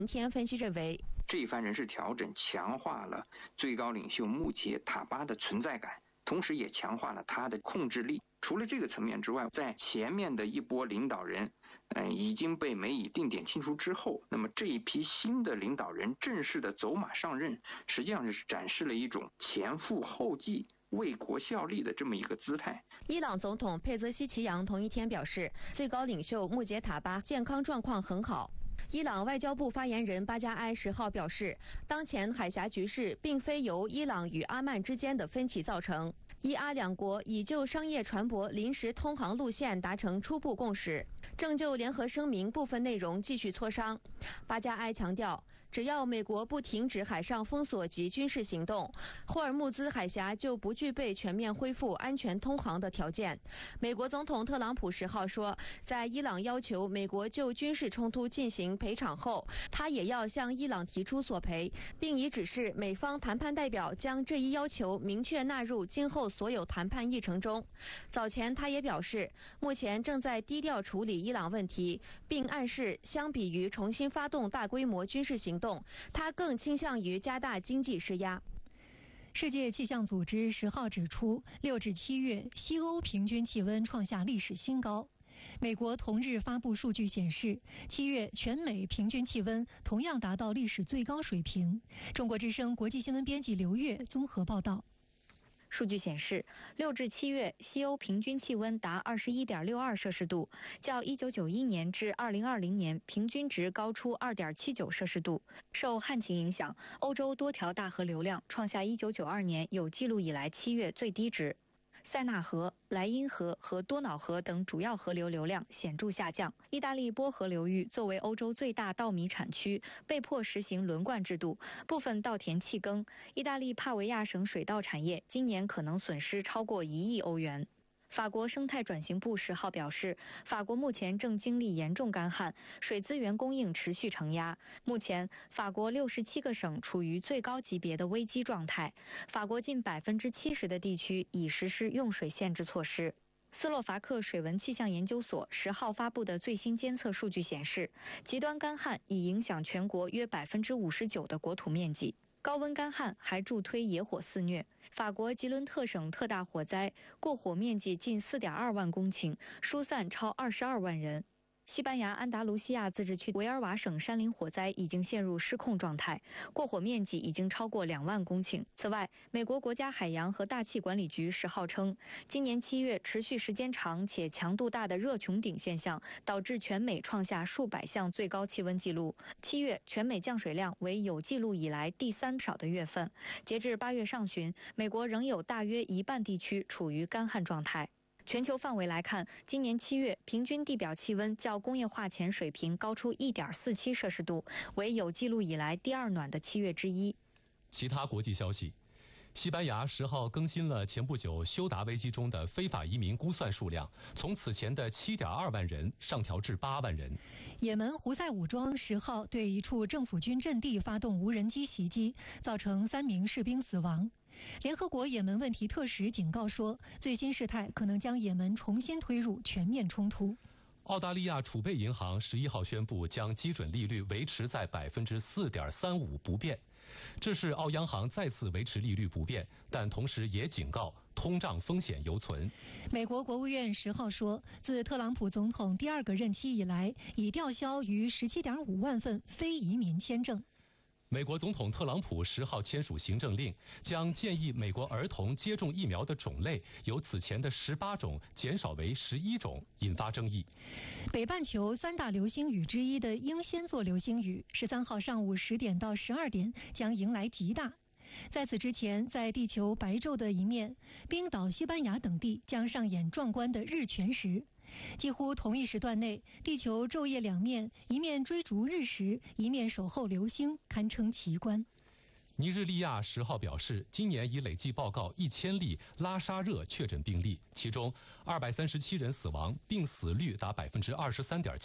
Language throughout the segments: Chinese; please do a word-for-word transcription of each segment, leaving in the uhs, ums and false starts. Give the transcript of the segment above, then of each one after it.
天分析认为， 这一番人事调整强化了最高领袖穆杰塔巴的存在感，同时也强化了他的控制力。除了这个层面之外，在前面的一波领导人呃，已经被美以定点清除之后，那么这一批新的领导人正式的走马上任，实际上是展示了一种前赴后继、为国效力的这么一个姿态。 伊朗总统佩泽西奇扬同一天表示，最高领袖穆杰塔巴健康状况很好。伊朗外交部发言人巴加埃十号表示，当前海峡局势并非由伊朗与阿曼之间的分歧造成，伊阿两国已就商业船舶临时通航路线达成初步共识，正就联合声明部分内容继续磋商。巴加埃强调，只要美国不停止海上封锁及军事行动，霍尔木兹海峡就不具备全面恢复安全通航的条件。美国总统特朗普十号说，在伊朗要求美国就军事冲突进行赔偿后，他也要向伊朗提出索赔，并已指示美方谈判代表将这一要求明确纳入今后所有谈判议程中。早前他也表示，目前正在低调处理伊朗问题，并暗示相比于重新发动大规模军事行动，他更倾向于加大经济施压。 世界气象组织十号指出，六至七月西欧平均气温创下历史新高。美国同日发布数据显示，七月全美平均气温同样达到历史最高水平。中国之声国际新闻编辑刘月综合报道。 数据显示，六至七月西欧平均气温达 二十一点六二摄氏度，较一九九一年至二零二零年平均值高出 二点七九摄氏度。受旱情影响，欧洲多条大河流量创下一九九二年有记录以来七月最低值。塞纳河、莱茵河和多瑙河等主要河流流量显著下降。意大利波河流域作为欧洲最大稻米产区，被迫实行轮灌制度，部分稻田弃耕。意大利帕维亚省水稻产业今年可能损失超过一亿欧元。法国生态转型部十号表示，法国目前正经历严重干旱，水资源供应持续承压。目前，法国六十七个省处于最高级别的危机状态。法国近百分之七十的地区已实施用水限制措施。斯洛伐克水文气象研究所十号发布的最新监测数据显示，极端干旱已影响全国约百分之五十九的国土面积。高温干旱还助推野火肆虐。法国吉伦特省特大火灾，过火面积近 四点二万公顷，疏散超二十二万人。西班牙安达卢西亚自治区维尔瓦省山林火灾已经陷入失控状态，过火面积已经超过两万公顷。此外，美国国家海洋和大气管理局十号称，今年七月持续时间长且强度大的热穹顶现象导致全美创下数百项最高气温纪录。七月全美降水量为有记录以来第三少的月份。截至八月上旬，美国仍有大约一半地区处于干旱状态。全球范围来看，今年七月平均地表气温较工业化前水平高出 一点四七摄氏度，为有记录以来第二暖的七月之一。 其他国际消息，西班牙十号更新了前不久休达危机中的非法移民估算数量，从此前的 七点二万人上调至八万人。 也门胡塞武装十号对一处政府军阵地发动无人机袭击，造成三名士兵死亡。联合国也门问题特使警告说，最新事态可能将也门重新推入全面冲突。 澳大利亚储备银行十一号宣布将基准利率维持在 百分之四点三五 不变，这是澳央行再次维持利率不变，但同时也警告通胀风险犹存。 美国国务院十号说，自特朗普总统第二个任期以来，已吊销逾 十七点五万份非移民签证。 美国总统特朗普十号签署行政令，将建议美国儿童接种疫苗的种类由此前的十八种减少为十一种，引发争议。 北半球三大流星雨之一的英仙座流星雨，十三号上午十点到十二点将迎来极大。在此之前，在地球白昼的一面，冰岛、西班牙等地将上演壮观的日全食。几乎同一时段内，地球昼夜两面，一面追逐日食，一面守候流星，堪称奇观。 尼日利亚十号表示，今年已累计报告一千例拉沙热确诊病例，其中二百三十七人死亡，病死率达 百分之二十三点七。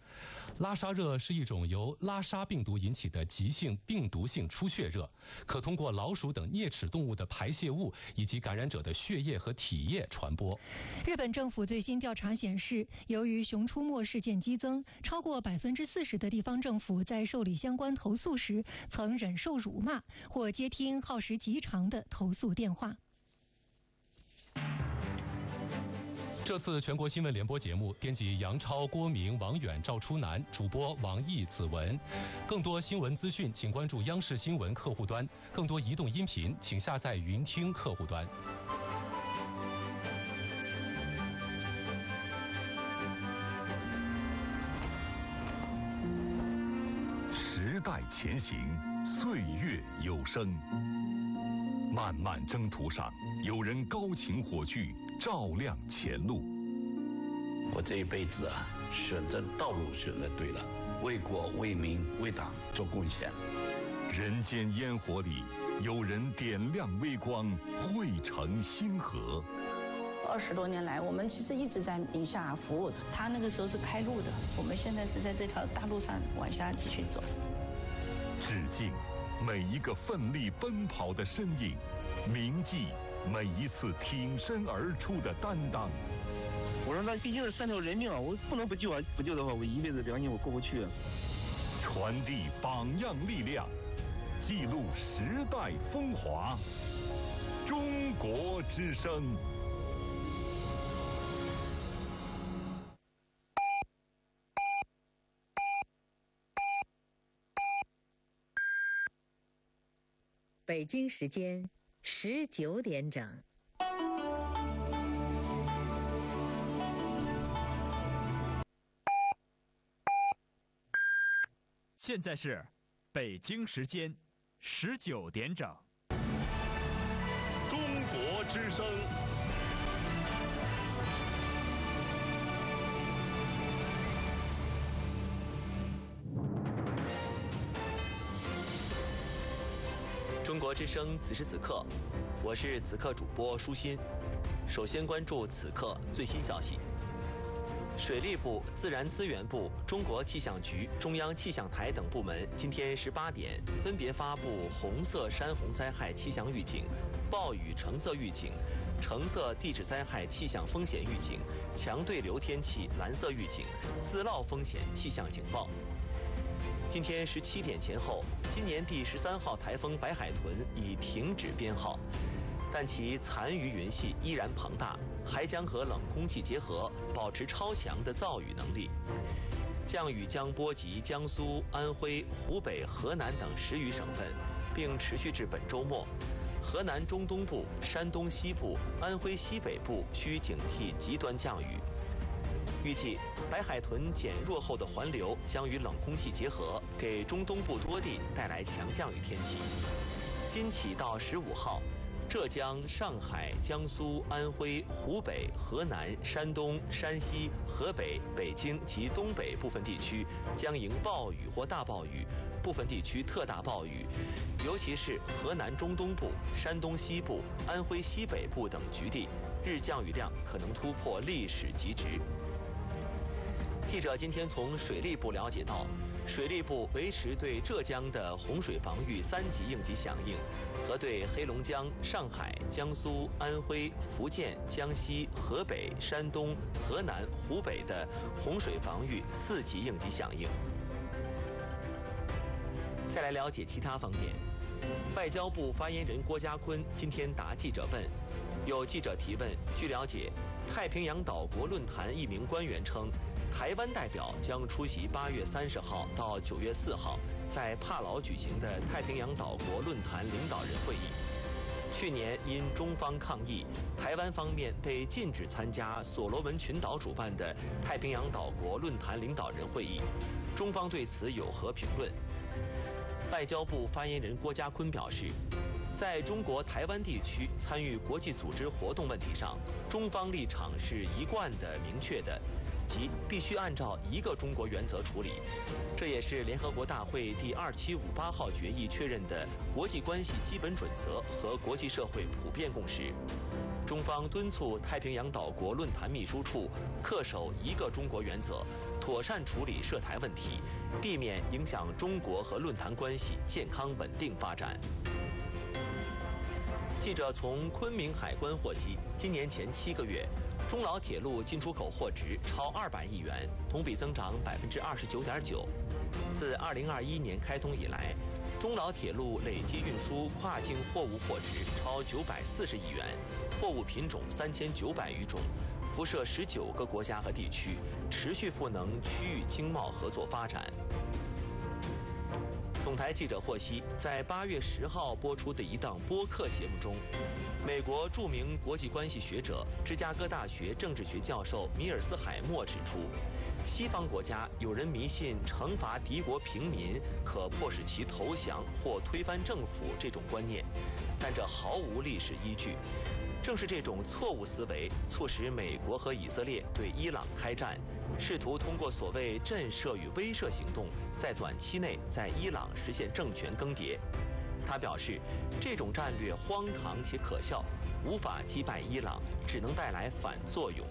拉沙热是一种由拉沙病毒引起的急性病毒性出血热，可通过老鼠等啮齿动物的排泄物以及感染者的血液和体液传播。 日本政府最新调查显示，由于熊出没事件激增，超过百分之四十的地方政府在受理相关投诉时曾忍受辱骂或接听耗时极长的投诉电话。 这次全国新闻联播节目，编辑杨超、郭明、王远、赵初南，主播王毅、子文。更多新闻资讯，请关注央视新闻客户端；更多移动音频，请下载云听客户端。 时代前行，岁月有声。漫漫征途上，有人高擎火炬，照亮前路。 我这一辈子啊，选择道路选择对了，为国为民为党做贡献。 人间烟火里，有人点亮微光，汇成星河。 二十多年来，我们其实一直在宁夏服务。他那个时候是开路的，我们现在是在这条大路上往下继续走。 致敬每一个奋力奔跑的身影，铭记每一次挺身而出的担当。 我说那毕竟是三条人命啊，我不能不救啊！不救的话，我一辈子良心我过不去啊。 传递榜样力量，记录时代风华。中国之声。 北京时间十九点整。 现在是北京时间十九点整。 中国之声。 中国之声此时此刻，我是此刻主播舒心。首先关注此刻最新消息。水利部、自然资源部、中国气象局、中央气象台等部门今天十八点分别发布红色山洪灾害气象预警、暴雨橙色预警、橙色地质灾害气象风险预警、强对流天气蓝色预警、自涝风险气象警报。今天十七点前后，今年第十三号台风白海豚已停止编号，但其残余云系依然庞大，还将和冷空气结合，保持超强的造雨能力。降雨将波及江苏、安徽、湖北、河南等十余省份，并持续至本周末。河南中东部、山东西部、安徽西北部需警惕极端降雨。预计白海豚减弱后的环流将与冷空气结合，给中东部多地带来强降雨天气。今起到十五号，浙江、上海、江苏、安徽、湖北、河南、山东、山西、河北、北京及东北部分地区将迎暴雨或大暴雨，部分地区特大暴雨，尤其是河南中东部、山东西部、安徽西北部等局地，日降雨量可能突破历史极值。记者今天从水利部了解到，水利部维持对浙江的洪水防御三级应急响应，和对黑龙江、上海、江苏、安徽、福建、江西、河北、山东、河南、湖北的洪水防御四级应急响应。再来了解其他方面，外交部发言人郭家坤今天答记者问，有记者提问，据了解，太平洋岛国论坛一名官员称，台湾代表将出席八月三十号到九月四号在帕劳举行的太平洋岛国论坛领导人会议。去年因中方抗议，台湾方面被禁止参加所罗门群岛主办的太平洋岛国论坛领导人会议，中方对此有何评论？外交部发言人郭家坤表示，在中国台湾地区参与国际组织活动问题上，中方立场是一贯的、明确的，即必须按照一个中国原则处理，这也是联合国大会第二七五八号决议确认的国际关系基本准则和国际社会普遍共识。中方敦促太平洋岛国论坛秘书处恪守一个中国原则， 妥善处理涉台问题，避免影响中国和论坛关系健康稳定发展。记者从昆明海关获悉，今年前七个月，中老铁路进出口货值超二百亿元，同比增长百分之二十九点九。自二零二一年开通以来，中老铁路累计运输跨境货物货值超九百四十亿元，货物品种三千九百余种，辐射十九个国家和地区，持续赋能区域经贸合作发展。总台记者获悉，在八月十号播出的一档播客节目中，美国著名国际关系学者、芝加哥大学政治学教授米尔斯海默指出，西方国家有人迷信惩罚敌国平民可迫使其投降或推翻政府这种观念，但这毫无历史依据。正是这种错误思维，促使美国和以色列对伊朗开战，试图通过所谓震慑与威慑行动，在短期内在伊朗实现政权更迭。他表示，这种战略荒唐且可笑，无法击败伊朗，只能带来反作用。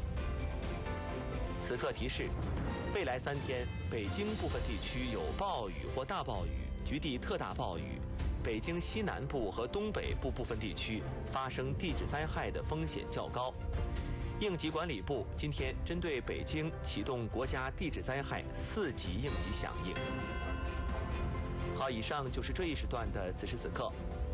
此刻提示：未来三天，北京部分地区有暴雨或大暴雨，局地特大暴雨。北京西南部和东北部部分地区发生地质灾害的风险较高。应急管理部今天针对北京启动国家地质灾害四级应急响应。好，以上就是这一时段的此时此刻。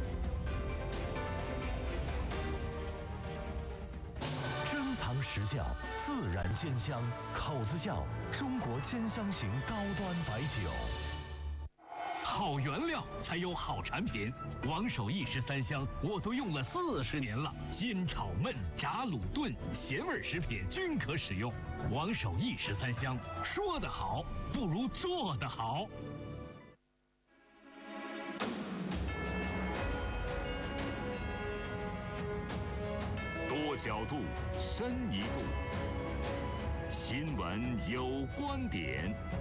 珍藏实窖，自然鲜香，口子窖中国鲜香型高端白酒。 好原料才有好产品，王守义十三香我都用了四十年了，煎炒焖炸卤炖咸味食品均可使用。王守义十三香，说得好不如做得好。 多角度，深一步，新闻有观点。